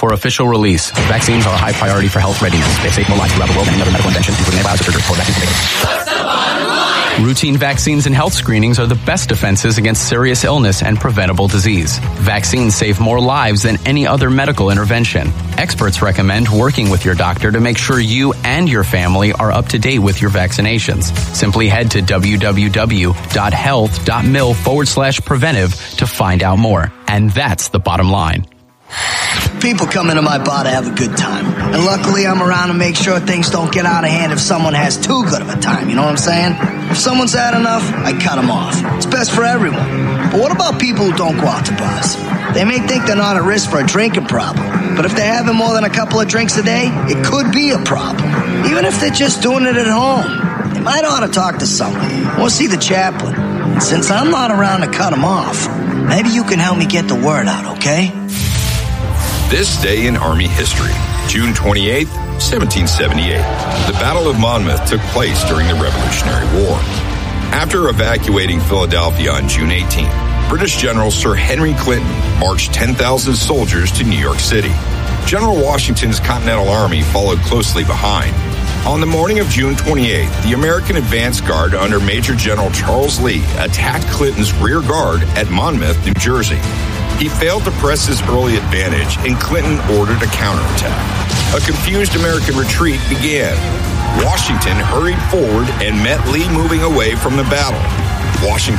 For official release, vaccines are a high priority for health readiness. They save more lives throughout the world than any other medical invention, including antibiotics surgery for vaccines. Routine vaccines and health screenings are the best defenses against serious illness and preventable disease. Vaccines save more lives than any other medical intervention. Experts recommend working with your doctor to make sure you and your family are up to date with your vaccinations. Simply head to www.health.mil/preventive to find out more. And that's the bottom line. People come into my bar to have a good time. And luckily, I'm around to make sure things don't get out of hand if someone has too good of a time. You know what I'm saying? If someone's had enough, I cut them off. It's best for everyone. But what about people who don't go out to bars? They may think they're not at risk for a drinking problem. But if they're having more than a couple of drinks a day, it could be a problem. Even if they're just doing it at home. They might ought to talk to someone or see the chaplain. And since I'm not around to cut them off, maybe you can help me get the word out, okay? This day in Army history, June 28, 1778. The Battle of Monmouth took place during the Revolutionary War. After evacuating Philadelphia on June 18, British General Sir Henry Clinton marched 10,000 soldiers to New York City. General Washington's Continental Army followed closely behind. On the morning of June 28, the American advance guard under Major General Charles Lee attacked Clinton's rear guard at Monmouth, New Jersey. He failed to press his early advantage, and Clinton ordered a counterattack. A confused American retreat began. Washington hurried forward and met Lee moving away from the battle. Washington